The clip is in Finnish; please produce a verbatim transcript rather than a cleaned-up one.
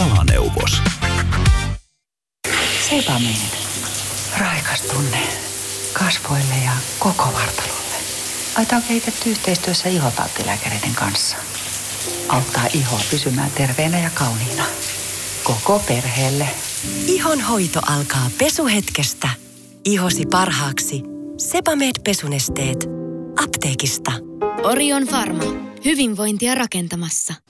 kalaneuvos. Sebamed. Raikas tunne kasvoille ja koko vartalolle. Aita on kehitetty yhteistyössä ihotalttilääkäreiden kanssa. Auttaa ihoa pysymään terveenä ja kauniina. Koko perheelle. Ihon hoito alkaa pesuhetkestä. Ihosi parhaaksi. Sebamed-pesunesteet. Apteekista. Orion Pharma. Hyvinvointia rakentamassa.